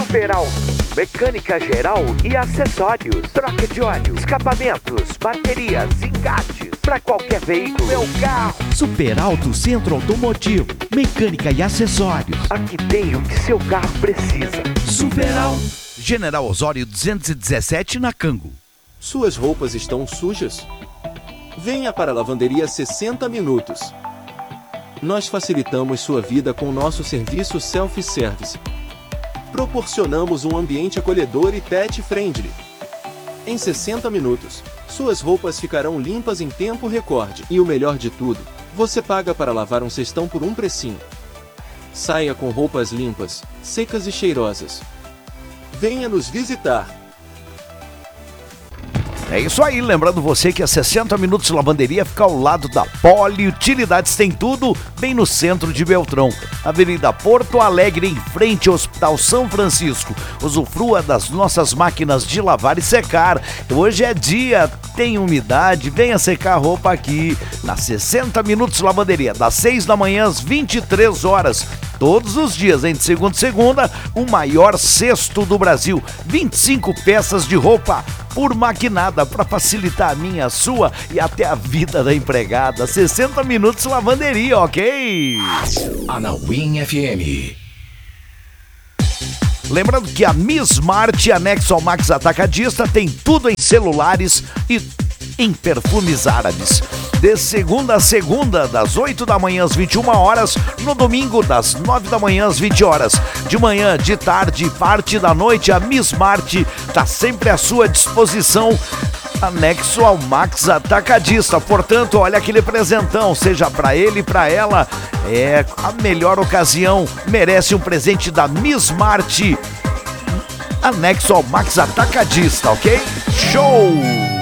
Super Alto, mecânica geral e acessórios, troca de óleo, escapamentos, baterias, engates, para qualquer veículo, meu carro. Super Alto Centro Automotivo, mecânica e acessórios. Aqui tem o que seu carro precisa. Super Alto. General Osório 217 na Cango. Suas roupas estão sujas? Venha para a Lavanderia 60 Minutos. Nós facilitamos sua vida com nosso serviço self-service. Proporcionamos um ambiente acolhedor e pet-friendly. Em 60 minutos, suas roupas ficarão limpas em tempo recorde. E o melhor de tudo, você paga para lavar um cestão por um precinho. Saia com roupas limpas, secas e cheirosas. Venha nos visitar. É isso aí, lembrando você que a 60 Minutos Lavanderia fica ao lado da Poliutilidades Tem Tudo, bem no centro de Beltrão. Avenida Porto Alegre, em frente ao Hospital São Francisco. Usufrua das nossas máquinas de lavar e secar. Hoje é dia, tem umidade, venha secar a roupa aqui. Na 60 Minutos Lavanderia, das 6 da manhã às 23 horas. Todos os dias, entre segunda e segunda, o maior cesto do Brasil. 25 peças de roupa por maquinada para facilitar a minha, a sua e até a vida da empregada. 60 Minutos Lavanderia, ok? Anauim FM. Lembrando que a Mi Smart, anexo ao Max Atacadista, tem tudo em celulares e em perfumes árabes. De segunda a segunda, das 8 da manhã às 21 horas, no domingo, das 9 da manhã às 20 horas. De manhã, de tarde, parte da noite, a Mi Smart está sempre à sua disposição, anexo ao Max Atacadista. Portanto, olha aquele presentão, seja para ele e para ela, é a melhor ocasião, merece um presente da Mi Smart, anexo ao Max Atacadista, ok? Show!